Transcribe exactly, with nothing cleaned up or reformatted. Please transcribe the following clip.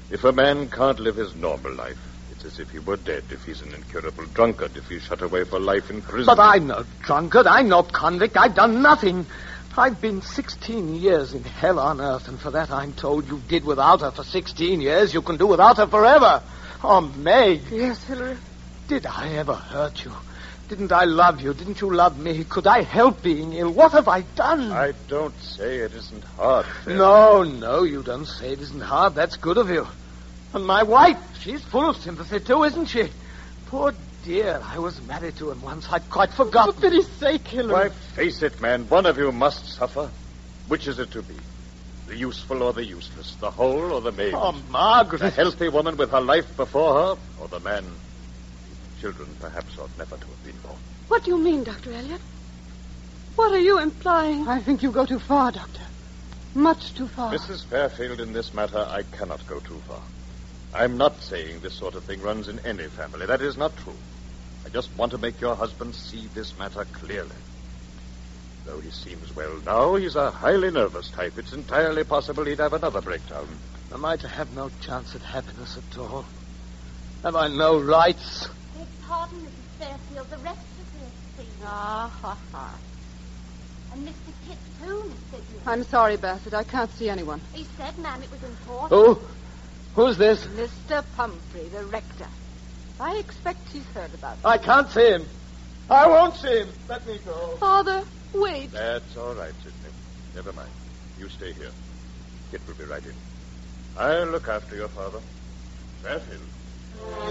If a man can't live his normal life, it's as if he were dead. If he's an incurable drunkard, if he's shut away for life in prison. But I'm no drunkard. I'm no convict. I've done nothing. I've been sixteen years in hell on earth, and for that I'm told you did without her for sixteen years. You can do without her forever. Oh, Meg. Yes, Hilary? Did I ever hurt you? Didn't I love you? Didn't you love me? Could I help being ill? What have I done? I don't say it isn't hard, Phil. No, no, you don't say it isn't hard. That's good of you. And my wife, she's full of sympathy, too, isn't she? Poor dear, I was married to him once. I'd quite forgotten. For pity's sake, Hilary. Why, face it, man. One of you must suffer. Which is it to be? The useful or the useless? The whole or the maid? Oh, Margaret. The healthy woman with her life before her? Or the man whose children perhaps ought never to have been born? What do you mean, Doctor Elliot? What are you implying? I think you go too far, Doctor. Much too far. Missus Fairfield, in this matter, I cannot go too far. I'm not saying this sort of thing runs in any family. That is not true. I just want to make your husband see this matter clearly. Though he seems well now, he's a highly nervous type. It's entirely possible he'd have another breakdown. Am I to have no chance at happiness at all? Have I no rights? Beg pardon, Missus Fairfield. The rest is here, please. Ah, ha, ha. And Mister Pitt, too, Mister Hughes. I'm sorry, Bassett. I can't see anyone. He said, ma'am, it was important. Who? Who's this? Mister Pumphrey, the rector. I expect he's heard about it. I can't see him. I won't see him. Let me go. Father, wait. That's all right, Sidney. Never mind. You stay here. Kit will be right in. I'll look after your father. Fairfield.